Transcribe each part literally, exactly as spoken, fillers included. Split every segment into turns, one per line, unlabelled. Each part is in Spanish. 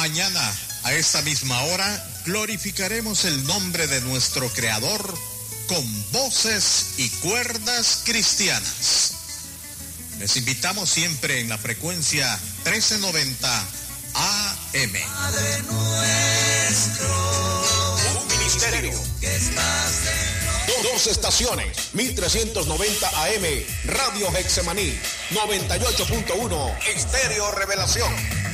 Mañana, a esta misma hora, glorificaremos el nombre de nuestro Creador con voces y cuerdas cristianas. Les invitamos siempre en la frecuencia trece noventa A M.
Padre nuestro,
un ministerio
que estás en los...
Dos estaciones, mil trescientos noventa A M, Radio Getsemaní, noventa y ocho punto uno, Estéreo Revelación.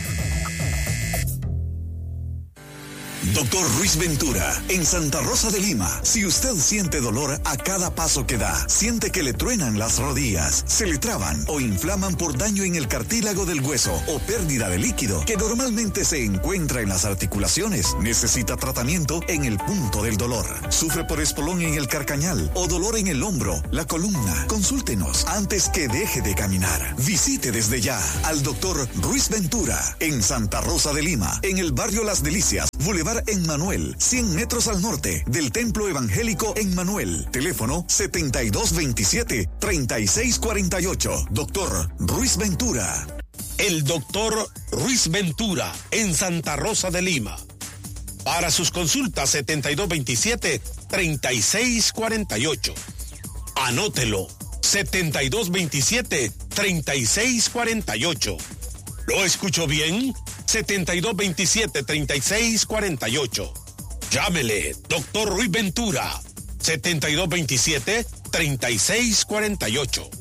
Doctor Ruiz Ventura, en Santa Rosa de Lima. Si usted siente dolor a cada paso que da, siente que le truenan las rodillas, se le traban o inflaman por daño en el cartílago del hueso o pérdida de líquido que normalmente se encuentra en las articulaciones, necesita tratamiento en el punto del dolor. Sufre por espolón en el carcañal o dolor en el hombro, la columna. Consúltenos antes que deje de caminar. Visite desde ya al doctor Ruiz Ventura en Santa Rosa de Lima, en el barrio Las Delicias, Boulevard Emmanuel, cien metros al norte del Templo Evangélico Emmanuel. Teléfono setenta y dos veintisiete, treinta y seis cuarenta y ocho. Doctor Ruiz Ventura.
El doctor Ruiz Ventura en Santa Rosa de Lima. Para sus consultas setenta y dos veintisiete, treinta y seis cuarenta y ocho. Anótelo. setenta y dos veintisiete, treinta y seis cuarenta y ocho. ¿Lo escucho bien? setenta y dos veintisiete, treinta y seis cuarenta y ocho. Llámele, doctor Ruiz Ventura, setenta y dos veintisiete, treinta y seis cuarenta y ocho.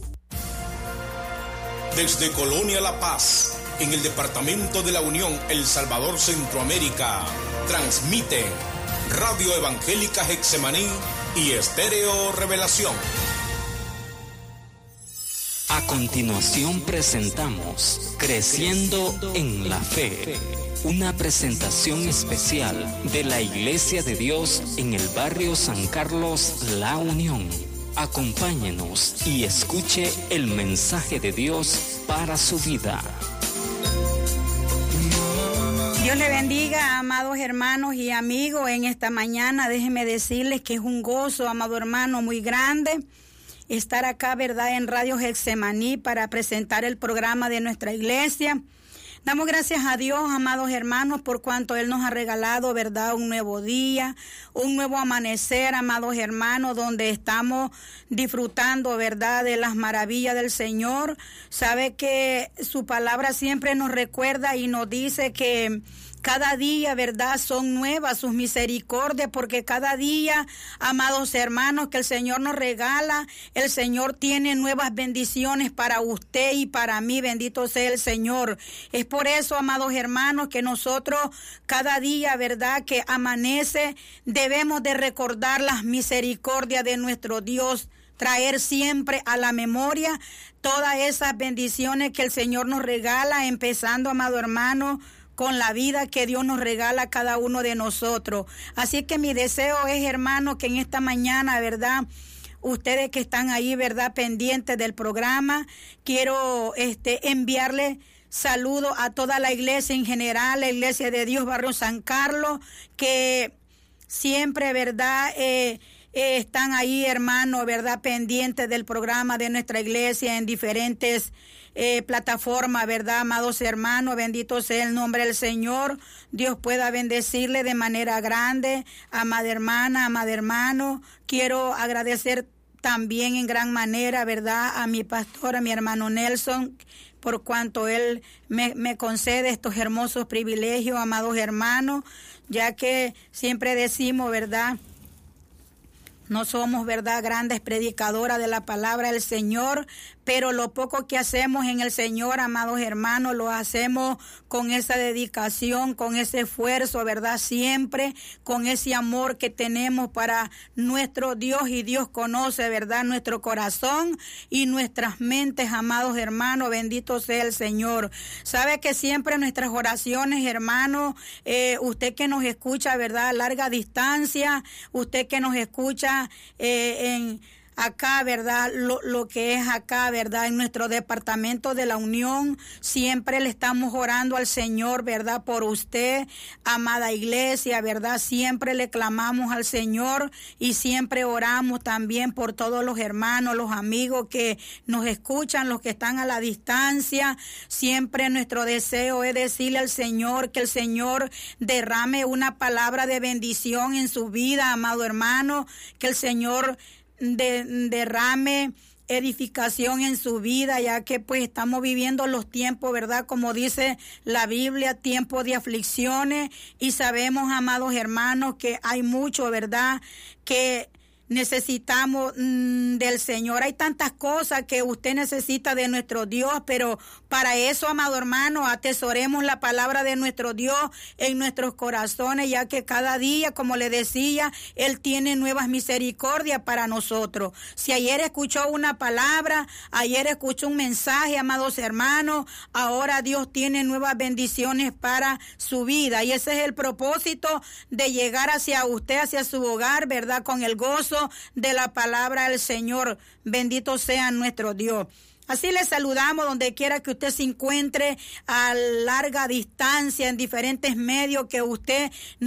Desde Colonia La Paz, en el departamento de la Unión, El Salvador, Centroamérica, transmiten Radio Evangélica Getsemaní y Estéreo Revelación.
A continuación presentamos Creciendo en la Fe, una presentación especial de la Iglesia de Dios en el barrio San Carlos, La Unión. Acompáñenos y escuche el mensaje de Dios para su vida.
Dios le bendiga, amados hermanos y amigos. En esta mañana déjenme decirles que es un gozo, amado hermano, muy grande estar acá, ¿verdad?, en Radio Getsemaní para presentar el programa de nuestra iglesia. Damos gracias a Dios, amados hermanos, por cuanto Él nos ha regalado, ¿verdad?, un nuevo día, un nuevo amanecer, amados hermanos, donde estamos disfrutando, ¿verdad?, de las maravillas del Señor. Sabe que su palabra siempre nos recuerda y nos dice que cada día, ¿verdad?, son nuevas sus misericordias, porque cada día, amados hermanos, que el Señor nos regala, el Señor tiene nuevas bendiciones para usted y para mí, bendito sea el Señor. Es por eso, amados hermanos, que nosotros cada día, ¿verdad?, que amanece, debemos de recordar las misericordias de nuestro Dios, traer siempre a la memoria todas esas bendiciones que el Señor nos regala, empezando, amado hermano, con la vida que Dios nos regala a cada uno de nosotros. Así que mi deseo es, hermano, que en esta mañana, ¿verdad?, ustedes que están ahí, ¿verdad?, pendientes del programa, quiero este, enviarle saludos a toda la iglesia en general, la Iglesia de Dios, Barrio San Carlos, que siempre, ¿verdad?, eh, eh, están ahí, hermano, ¿verdad?, pendientes del programa de nuestra iglesia en diferentes Eh, plataforma, ¿verdad, amados hermanos? Bendito sea el nombre del Señor. Dios pueda bendecirle de manera grande, amada hermana, amada hermano. Quiero agradecer también en gran manera, ¿verdad?, a mi pastor, a mi hermano Nelson, por cuanto él me, me concede estos hermosos privilegios, amados hermanos, ya que siempre decimos, ¿verdad?, no somos, ¿verdad?, grandes predicadoras de la palabra del Señor, pero lo poco que hacemos en el Señor, amados hermanos, lo hacemos con esa dedicación, con ese esfuerzo, ¿verdad?, siempre con ese amor que tenemos para nuestro Dios, y Dios conoce, ¿verdad?, nuestro corazón y nuestras mentes, amados hermanos, bendito sea el Señor. Sabe que siempre nuestras oraciones, hermanos, eh, usted que nos escucha, ¿verdad?, a larga distancia, usted que nos escucha Eh, en acá, ¿verdad? Lo, lo que es acá, ¿verdad? En nuestro departamento de la Unión, siempre le estamos orando al Señor, ¿verdad? Por usted, amada iglesia, ¿verdad? Siempre le clamamos al Señor y siempre oramos también por todos los hermanos, los amigos que nos escuchan, los que están a la distancia. Siempre nuestro deseo es decirle al Señor que el Señor derrame una palabra de bendición en su vida, amado hermano, que el Señor de, derrame edificación en su vida, ya que pues estamos viviendo los tiempos, ¿verdad? Como dice la Biblia, tiempos de aflicciones, y sabemos, amados hermanos, que hay mucho, ¿verdad?, que necesitamos mmm, del Señor. Hay tantas cosas que usted necesita de nuestro Dios, pero para eso, amado hermano, atesoremos la palabra de nuestro Dios en nuestros corazones, ya que cada día, como le decía, Él tiene nuevas misericordias para nosotros. Si ayer escuchó una palabra, ayer escuchó un mensaje, amados hermanos, ahora Dios tiene nuevas bendiciones para su vida, y ese es el propósito de llegar hacia usted, hacia su hogar, ¿verdad?, con el gozo de la palabra del Señor. Bendito sea nuestro Dios. Así le saludamos donde quiera que usted se encuentre, a larga distancia, en diferentes medios que usted